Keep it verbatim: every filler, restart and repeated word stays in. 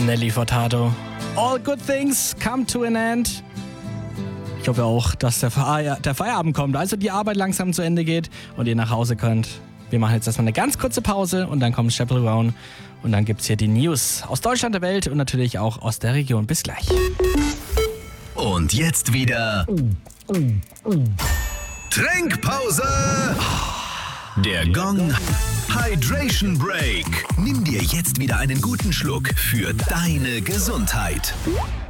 Nelly Furtado. All good things come to an end. Ich hoffe auch, dass der, Feier, der Feierabend kommt, also die Arbeit langsam zu Ende geht und ihr nach Hause könnt. Wir machen jetzt erstmal eine ganz kurze Pause und dann kommt Chappell Roan und dann gibt's hier die News aus Deutschland, der Welt und natürlich auch aus der Region. Bis gleich. Und jetzt wieder Trinkpause. Der Gong Hydration Break. Nimm dir jetzt wieder einen guten Schluck für deine Gesundheit.